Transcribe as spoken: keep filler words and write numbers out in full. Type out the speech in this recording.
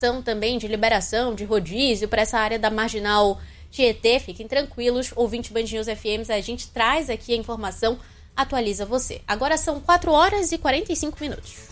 também de liberação, de rodízio para essa área da Marginal Tietê. Fiquem tranquilos, ouvinte Band News F M, a gente traz aqui a informação, atualiza você. Agora são quatro horas e quarenta e cinco minutos.